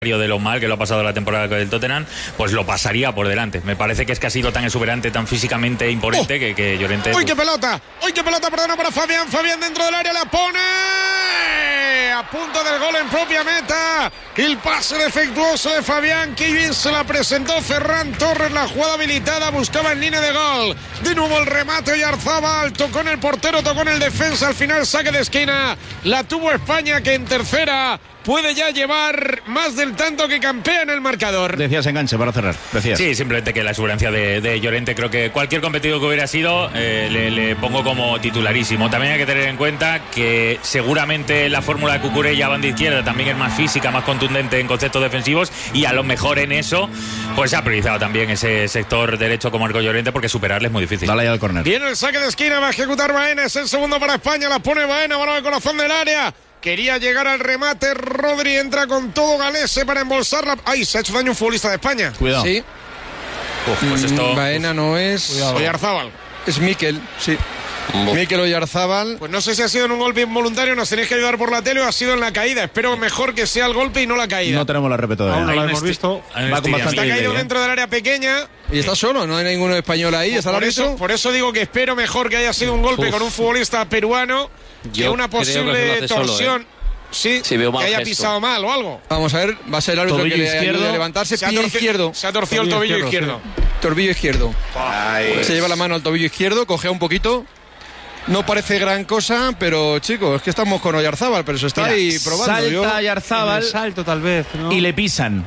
de lo mal que lo ha pasado la temporada con el Tottenham, pues lo pasaría por delante. Me parece que es que ha sido tan exuberante, tan físicamente imponente que Llorente... ¡Uy, qué pelota! ¡Uy, qué pelota! Perdona para Fabián. Fabián dentro del área la pone. A punto del gol en propia meta. El pase defectuoso de Fabián. Qué bien se la presentó Ferran Torres. La jugada habilitada. Buscaba en línea de gol. De nuevo el remate. Oyarzabal tocó en el portero, tocó en el defensa. Al final saque de esquina. La tuvo España, que en tercera puede ya llevar más del tanto que campea en el marcador. Decías enganche para cerrar. Decías. Sí, simplemente que la exuberancia de Llorente, creo que cualquier competidor que hubiera sido, le pongo como titularísimo. También hay que tener en cuenta que seguramente la fórmula de Cucurella, banda izquierda, también es más física, más contundente en conceptos defensivos, y a lo mejor en eso pues se ha priorizado también ese sector derecho como Marco Llorente, porque superarle es muy difícil. Dale ya al córner. Viene el saque de esquina, va a ejecutar Baena, es el segundo para España, la pone Baena, balón al corazón del área. Quería llegar al remate, Rodri entra con todo Galese para embolsarla. ¡Ay! Se ha hecho daño un futbolista de España. Cuidado. Sí. Pues esto... Baena no es... Oyarzabal. Es Mikel, sí. Mikel Oyarzabal. Pues no sé si ha sido en un golpe involuntario, nos tenéis que ayudar por la tele, o ha sido en la caída. Espero mejor que sea el golpe y no la caída. No tenemos la repe todavía. No lo hemos visto. Va con bastante Está caído delay, dentro del área pequeña. Y está solo, no hay ninguno español ahí. ¿Está Por eso digo que espero mejor que haya sido un golpe con un futbolista peruano que una posible torsión. Sí, veo mal que haya gesto. pisado mal o algo. Vamos a ver, va a ser el árbitro Tobillo que le ayude izquierdo. a levantarse. Pie izquierdo. Se ha torcido el tobillo izquierdo. Tobillo izquierdo. Se lleva la mano al tobillo izquierdo, cogea un poquito. No parece gran cosa, pero chicos, es que estamos con Oyarzabal, pero se está ahí probando. Salta Oyarzabal Salto tal vez, ¿no? y le pisan.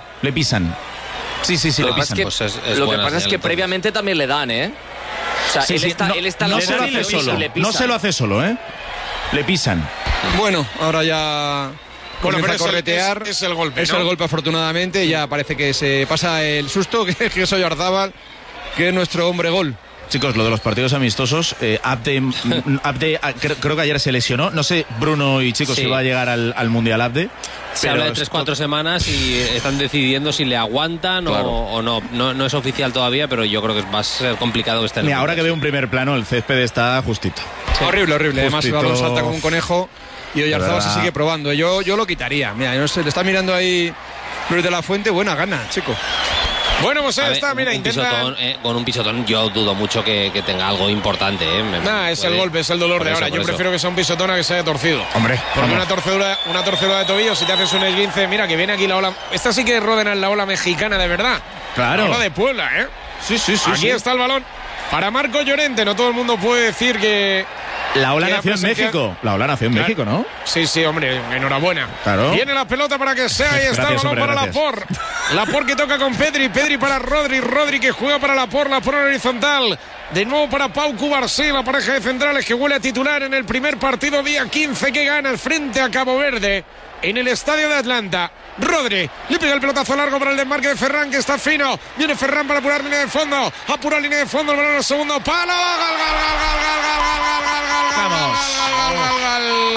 Sí, Lo le que pasa pisan. lo que pasa es que previamente también le dan, ¿eh? O sea, Sí, él sí, está no al se lo lado hace y solo. le No pisan. se lo hace solo, ¿eh? Le pisan. Bueno, ahora ya Bueno, comienza pero a corretear. es el golpe, Es ¿no? el golpe, afortunadamente. Ya parece que se pasa el susto, que es Oyarzabal, que es nuestro hombre gol. Chicos, lo de los partidos amistosos, Abde, creo que ayer se lesionó. No sé, Bruno y chicos, Sí. si va a llegar al Mundial Abde. Se habla de 3-4 semanas y están decidiendo si le aguantan o no. No es oficial todavía, pero yo creo que va a ser complicado que esté en el Mira, ahora Mundial. que veo un primer plano, el césped está justito. Horrible. Además, el Justito. balón salta como un conejo y Oyarzabal se sigue probando. Yo lo quitaría. Mira, no sé, le está mirando ahí Luis de la Fuente. Buena gana, chico. Bueno, pues A ahí ver, está, mira, un intenta... pisotón, con un pisotón yo dudo mucho que tenga algo importante. Es el golpe, es el dolor Por de eso, ahora. por Yo eso. prefiero que sea un pisotón a que se haya torcido. Hombre, Porque vamos. una torcedura de tobillo, si te haces un esguince, mira que viene aquí la ola. Esta sí que rodena la ola mexicana de verdad. Claro. La ola de Puebla, ¿eh? Sí. Aquí está el balón para Marco Llorente. No todo el mundo puede decir que... La ola que nació en presencia- México. La ola nació en Claro. México, ¿no? Sí, hombre, enhorabuena. Claro. Viene la pelota para que sea, ahí está Gracias, el balón hombre, para gracias. Laporte. Laporte que toca con Pedri para Rodri que juega para Laporte en horizontal. De nuevo para Pau Cubarsí, la pareja de centrales que huele a titular en el primer partido día 15 que gana el frente a Cabo Verde en el estadio de Atlanta. Rodri le pega el pelotazo largo para el desmarque de Ferran, que está fino. Viene Ferran para apurar línea de fondo. Apura línea de fondo, el balón al segundo palo. Gol. Vamos. Gol.